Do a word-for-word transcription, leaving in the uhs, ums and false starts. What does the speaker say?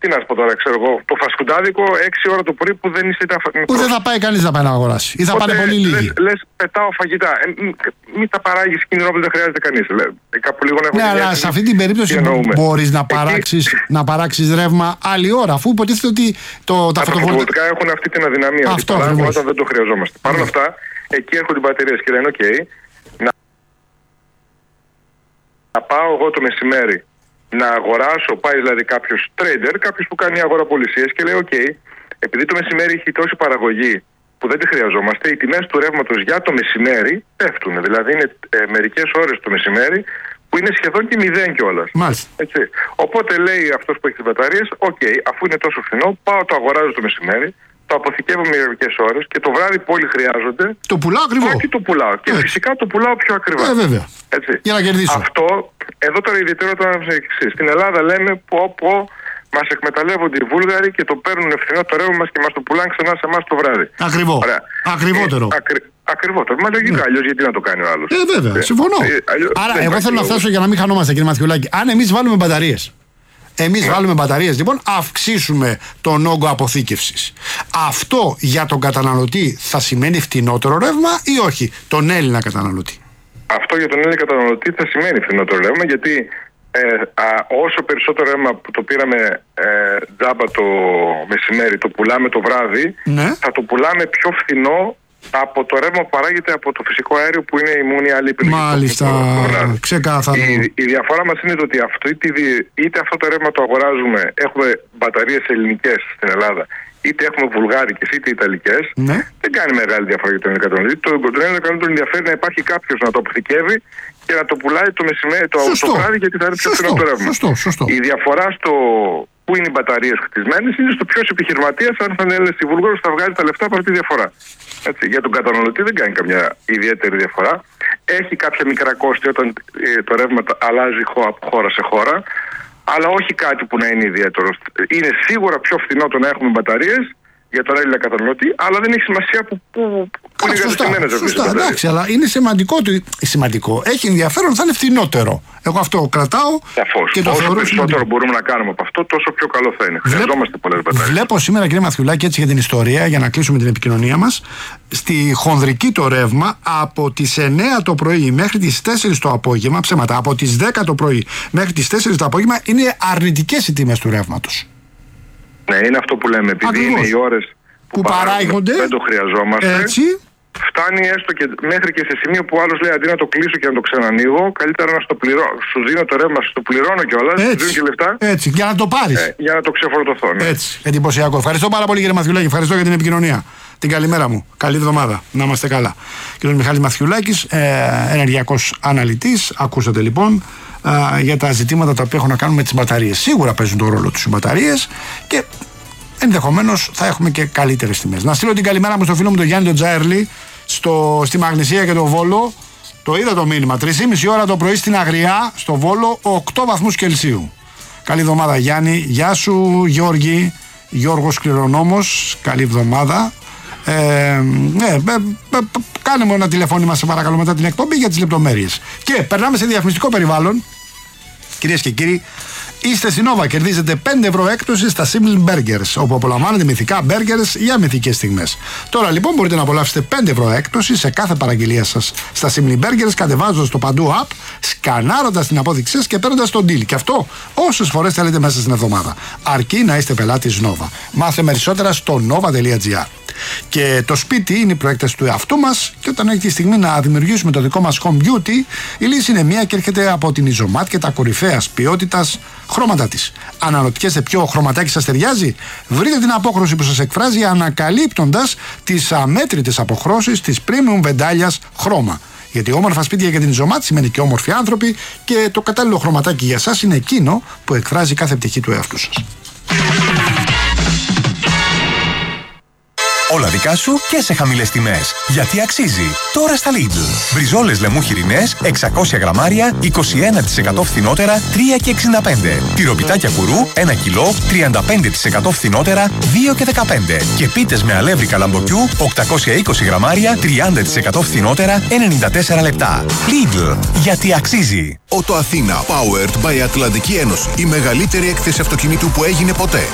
Τι να σου πω τώρα, ξέρω εγώ, το φασκουντάδικο έξι ώρα το πρωί που δεν είσαι. Που δεν θα πάει κανείς να πάει να αγοράσει. Ή θα πάνε πολύ λίγοι. Λες, λες πετάω φαγητά. Ε, μην τα παράγεις κίνδυνο που δεν χρειάζεται κανείς. Κάπου λίγο να ναι, αλλά σε αυτή την περίπτωση μπορείς να παράξεις, να παράξεις ρεύμα άλλη ώρα, αφού υποτίθεται ότι το, τα φωτοβολταϊκά έχουν αυτή την αδυναμία. Αυτό ότι όταν δεν το χρειαζόμαστε. Παρ' όλα αυτά, εκεί έρχονται οι μπαταρίες και λένε: OK, να, να πάω εγώ το μεσημέρι να αγοράσω, πάει δηλαδή κάποιος trader, κάποιος που κάνει αγοραπολισίες και λέει: OK, επειδή το μεσημέρι έχει τόση παραγωγή που δεν τη χρειαζόμαστε, οι τιμές του ρεύματος για το μεσημέρι πέφτουν. Δηλαδή είναι ε, μερικές ώρες το μεσημέρι που είναι σχεδόν και μηδέν κιόλας. Έτσι. Οπότε λέει αυτός που έχει τις μπαταρίες: OK, αφού είναι τόσο φθηνό, πάω το αγοράζω το μεσημέρι, το αποθηκεύω μερικές ώρες και το βράδυ που όλοι χρειάζονται. Το πουλάω ακριβό. Όχι το πουλάω. Και έτσι. Φυσικά το πουλάω πιο ακριβά. Ε, βέβαια. Έτσι. Για να κερδίσω. Αυτό, εδώ τώρα η ιδιαιτερότητα είναι εξής. Στην Ελλάδα λέμε πω πω μας εκμεταλλεύονται οι Βούλγαροι και το παίρνουν ευθυνό το ρεύμα μας και μας το πουλάνε ξανά σε εμάς το βράδυ. Ακριβό. Ωραία. Ακριβότερο. Ε, ακρι... Ακριβότερο. Μα λογικά, ναι. Αλλιώς γιατί να το κάνει ο άλλος. Ε, βέβαια. Ε, συμφωνώ. Ε, αλλιώς, Άρα, εγώ θέλω να φτάσω για να μην χανόμαστε, κύριε Μαθιουλάκη. Αν εμείς βάλουμε μπαταρίες. Εμείς yeah. βάλουμε μπαταρίες, λοιπόν, αυξήσουμε τον όγκο αποθήκευσης. Αυτό για τον καταναλωτή θα σημαίνει φτηνότερο ρεύμα ή όχι, τον Έλληνα καταναλωτή? Αυτό για τον Έλληνα καταναλωτή θα σημαίνει φτηνότερο ρεύμα, γιατί ε, α, όσο περισσότερο ρεύμα που το πήραμε ε, τζάμπα το μεσημέρι, το πουλάμε το βράδυ, ναι. θα το πουλάμε πιο φθηνό από το ρεύμα που παράγεται από το φυσικό αέριο που είναι η μόνη άλλη επιλογή. Μάλιστα, ξεκάθαρα. Η, η διαφορά μας είναι ότι αυτό, είτε, είτε αυτό το ρεύμα το αγοράζουμε, έχουμε μπαταρίες ελληνικές στην Ελλάδα, είτε έχουμε βουλγάρικες είτε ιταλικές, ναι. δεν κάνει μεγάλη διαφορά για τον Έλληνα καταναλωτή. Το, τον Έλληνα καταναλωτή ενδιαφέρει να υπάρχει κάποιος να το αποθηκεύει και να το πουλάει το μεσημέρι, το, το βράδυ, γιατί θα είναι πιο φθηνό το ρεύμα. Σωστό, σωστό. Η διαφορά στο πού είναι οι μπαταρίες χτισμένες είναι στο ποιος επιχειρηματίας, αν θα είναι Έλληνας ή Βούλγαρος, θα βγάλει τα λεφτά από αυτή τη διαφορά. Έτσι, για τον καταναλωτή δεν κάνει καμιά ιδιαίτερη διαφορά. Έχει κάποια μικρά κόστη όταν ε, το ρεύμα αλλάζει από χώρα σε χώρα, αλλά όχι κάτι που να είναι ιδιαίτερο. Είναι σίγουρα πιο φθηνό το να έχουμε μπαταρίες για τον Έλληνα καταναλωτή, αλλά δεν έχει σημασία που, που, που είναι εγκαταστημένες αυτές οι μπαταρίες. Εντάξει, αλλά είναι σημαντικό, σημαντικό. Έχει ενδιαφέρον, θα είναι φθηνότερο. Εγώ αυτό κρατάω. Σαφώς. Και το όσο θεωρώ περισσότερο σημαντικό. μπορούμε να κάνουμε από αυτό, τόσο πιο καλό θα είναι. Βλέπ... Χρειαζόμαστε πολλές μπαταρίες. Βλέπω σήμερα, κύριε Μαθιουλάκη, έτσι για την ιστορία, για να κλείσουμε την επικοινωνία μας, στη χονδρική το ρεύμα από τις εννιά το πρωί μέχρι τις τέσσερις το απόγευμα, ψέματα, από τις δέκα το πρωί μέχρι τις τέσσερις το απόγευμα, είναι αρνητικές οι τιμές του ρεύματος. Ναι, είναι αυτό που λέμε. Επειδή Ακριβώς. είναι οι ώρες που, που παράγονται, δεν το χρειαζόμαστε. Έτσι. Φτάνει έστω και μέχρι και σε σημείο που άλλος λέει αντί να το κλείσω και να το ξανανοίγω, καλύτερα να στο πληρώνω. Σου δίνω το ρεύμα, σου το πληρώνω κιόλας, σου δίνω και λεφτά. Έτσι, για να το πάρεις. Ε, για να το ξεφορτωθώ. Ναι. Έτσι, εντυπωσιακό. Ευχαριστώ πάρα πολύ, κύριε Μαθιουλάκη. Ευχαριστώ για την επικοινωνία. Την καλημέρα μου. Καλή εβδομάδα. Να είμαστε καλά. Κύριος Μιχάλης Μαθιουλάκης, ε, ενεργειακός αναλυτής. Ακούσατε λοιπόν ε, για τα ζητήματα τα οποία έχουν να κάνουν με τις μπαταρίες. Σίγουρα παίζουν τον ρόλο τους οι μπαταρίες και ενδεχομένως θα έχουμε και καλύτερες τιμές. Να στείλω την καλημέρα μου στο φίλο μου τον Γιάννη τον Τζάερλι στο, στη Μαγνησία και το Βόλο. Το είδα το μήνυμα. τρεις και μισή ώρα το πρωί στην Αγριά, στο Βόλο, οκτώ βαθμούς Κελσίου. Καλή εβδομάδα, Γιάννη. Γεια σου, Γιώργη. Γιώργος Κληρονόμος. Καλή εβδομάδα. Ε, ναι, ε, ε, κάνε μου ένα τηλεφώνημα, σε παρακαλώ, μετά την εκπομπή για τις λεπτομέρειες. Και περνάμε σε διαφημιστικό περιβάλλον. Κυρίες και κύριοι, είστε στην Nova, κερδίζετε πέντε ευρώ έκπτωση στα Simple Burgers, όπου απολαμβάνετε μυθικά burgers για μυθικές στιγμές. Τώρα λοιπόν μπορείτε να απολαύσετε πέντε ευρώ έκπτωση σε κάθε παραγγελία σας στα Simple Burgers, κατεβάζοντας το παντού app, σκανάροντας την απόδειξή σας και παίρνοντας τον deal. Και αυτό όσες φορές θέλετε μέσα στην εβδομάδα. Αρκεί να είστε πελάτης Nova. Μάθε περισσότερα στο nova τελεία gr. Και το σπίτι είναι η προέκταση του εαυτού μας, και όταν έχει τη στιγμή να δημιουργήσουμε το δικό μας home beauty, η λύση είναι μία και έρχεται από την Ιζωμάτ και τα κορυφαίας ποιότητας χρώματα της. Αναρωτιέστε ποιο χρωματάκι σας ταιριάζει? Βρείτε την απόχρωση που σας εκφράζει ανακαλύπτοντας τις αμέτρητες αποχρώσεις της premium βεντάλιας χρώμα. Γιατί όμορφα σπίτια για την Ιζωμάτ σημαίνει και όμορφοι άνθρωποι, και το κατάλληλο χρωματάκι για σας είναι εκείνο που εκφράζει κάθε πτυχή του εαυτού σας. Όλα δικά σου και σε χαμηλές τιμές. Γιατί αξίζει. Τώρα στα Lidl. Μπριζόλες λεμού χοιρινές, εξακόσια γραμμάρια, είκοσι ένα τοις εκατό φθηνότερα, τρία και εξήντα πέντε. Τυροπιτάκια κουρού, ένα κιλό, τριάντα πέντε τοις εκατό φθηνότερα, δύο και δεκαπέντε. Και πίτες με αλεύρι καλαμποκιού, οκτακόσια είκοσι γραμμάρια, τριάντα τοις εκατό φθηνότερα, ενενήντα τέσσερα λεπτά. Lidl. Γιατί αξίζει. Ότο Αθήνα, powered by Ατλαντική Ένωση. Η μεγαλύτερη έκθεση αυτοκινήτου που έγινε ποτέ.